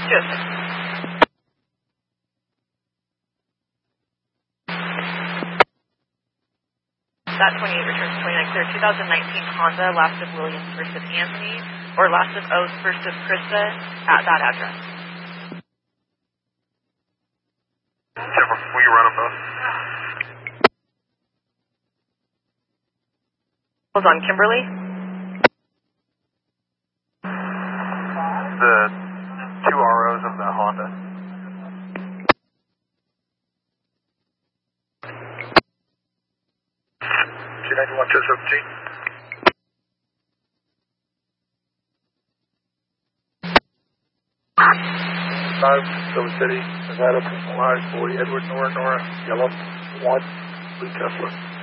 That 28 returns 29 clear. 2019 Honda, last of Williams, first of Anthony, or last of Oates, first of Krista, at that address. Will you run them both? Hold on, Kimberly? The two ROs of the Honda. G91 Joseph G. 5, Silver City, Nevada, Personal Live, 40, Edward, Nora, Yellow, 1, Lee Kessler.